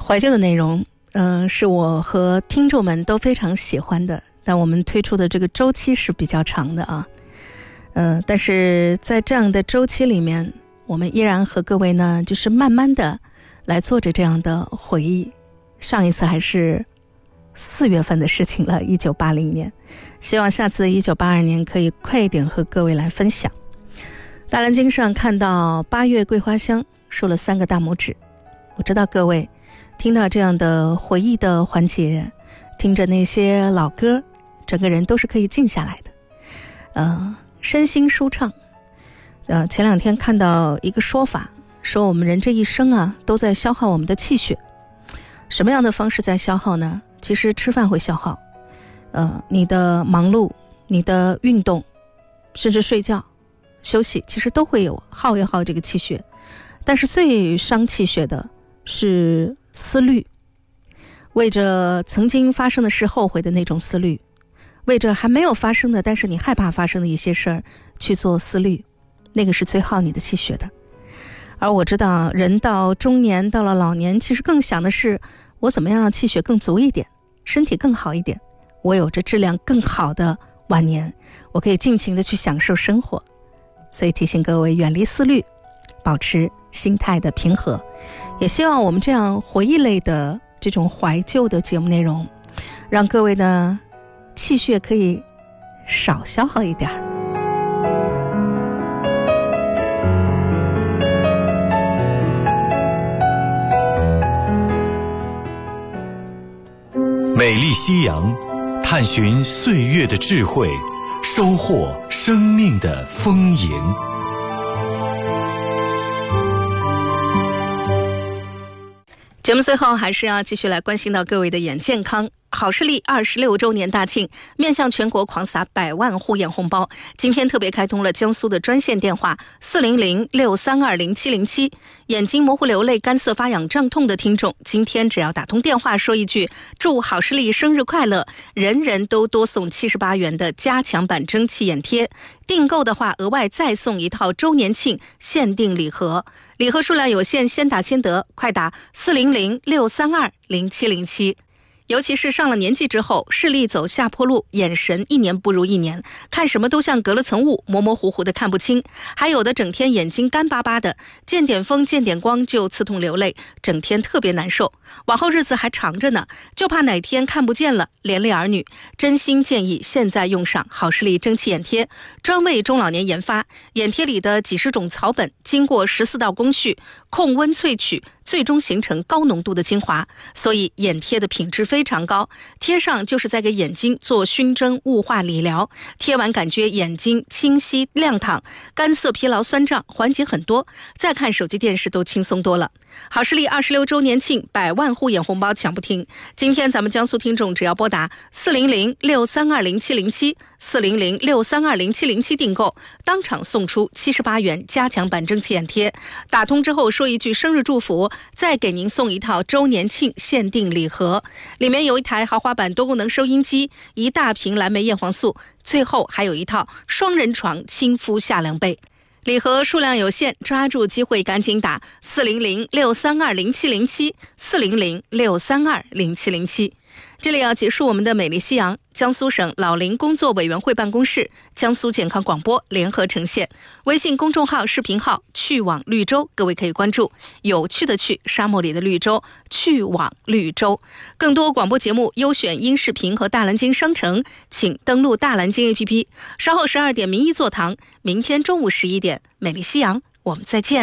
怀旧的内容，是我和听众们都非常喜欢的，但我们推出的这个周期是比较长的啊。但是在这样的周期里面，我们依然和各位呢，就是慢慢的来做着这样的回忆。上一次还是4月份的事情了，1980年，希望下次的1982年可以快一点和各位来分享。大蓝鲸上看到8月桂花香，竖了3个大拇指。我知道各位听到这样的回忆的环节，听着那些老歌，整个人都是可以静下来的，身心舒畅。前2天看到一个说法，说我们人这一生啊，都在消耗我们的气血。什么样的方式在消耗呢？其实吃饭会消耗，你的忙碌，你的运动，甚至睡觉休息，其实都会有耗一耗这个气血。但是最伤气血的是思虑，为着曾经发生的事后悔的那种思虑，为着还没有发生的但是你害怕发生的一些事儿去做思虑，那个是最耗你的气血的。而我知道人到中年，到了老年，其实更想的是我怎么样让气血更足一点，身体更好一点，我有着质量更好的晚年，我可以尽情的去享受生活。所以提醒各位远离思虑，保持心态的平和。也希望我们这样回忆类的这种怀旧的节目内容，让各位呢气血可以少消耗一点。 美丽夕阳，探寻岁月的智慧，收获生命的丰盈。 节目最后还是要继续来关心到各位的眼健康。好视力26周年大庆，面向全国狂撒100万护眼红包。今天特别开通了江苏的专线电话400-632-0707，眼睛模糊流泪、干涩发痒胀痛的听众，今天只要打通电话说一句祝好视力生日快乐，人人都多送78元的加强版蒸汽眼贴。订购的话额外再送一套周年庆限定礼盒，礼盒数量有限，先打先得，快打400-632-0707。尤其是上了年纪之后，视力走下坡路，眼神1年不如1年，看什么都像隔了层雾，模模糊糊的看不清，还有的整天眼睛干巴巴的，见点风见点光就刺痛流泪，整天特别难受，往后日子还长着呢，就怕哪天看不见了，连累儿女。真心建议现在用上好视力蒸汽眼贴，专为中老年研发，眼贴里的几十种草本经过14道工序控温萃取，最终形成高浓度的精华，所以眼贴的品质非常高，贴上就是在给眼睛做熏蒸雾化理疗，贴完感觉眼睛清晰亮堂，干涩疲劳酸胀缓解很多，再看手机电视都轻松多了。好视力26周年庆100万护眼红包抢不停，今天咱们江苏听众只要拨打400-632-0707 400-632-0707订购，当场送出78元加强版蒸汽眼贴，打通之后说一句生日祝福，再给您送一套周年庆限定礼盒，里面有一台豪华版多功能收音机，一大瓶蓝莓叶黄素，最后还有一套双人床亲肤夏凉被。礼盒数量有限，抓住机会赶紧打400-632-0707 400-632-0707。这里要结束我们的美丽夕阳，江苏省老龄工作委员会办公室、江苏健康广播联合呈现。微信公众号、视频号去往绿洲，各位可以关注。有趣的去，沙漠里的绿洲，去往绿洲。更多广播节目优选音视频和大蓝鲸商城，请登录大蓝鲸 APP。稍后12点民意座谈，明天中午11点美丽夕阳，我们再见。